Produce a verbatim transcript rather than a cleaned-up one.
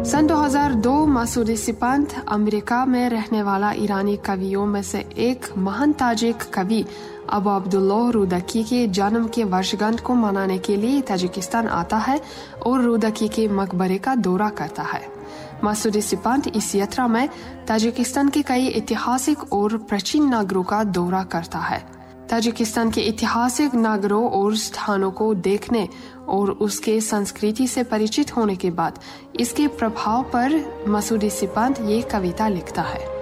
सन दो हज़ार दो मसूदी सिपंत अमेरिका में रहने वाला ईरानी कवियों में से एक महान ताजिक कवि अबू अब्दुल्लाह रुदकी के जन्म के वर्षगांठ को मनाने के लिए ताजिकिस्तान आता है और रुदकी के मकबरे का दौरा करता है। मसूदी सिपंत इस यात्रा में ताजिकिस्तान के कई ऐतिहासिक और प्राचीन नगरों का दौरा करता है। ताजिकिस्तान के ऐतिहासिक नगरों और स्थानों को देखने और उसके संस्कृति से परिचित होने के बाद इसके प्रभाव पर मसूदी सिपंत ये कविता लिखता है।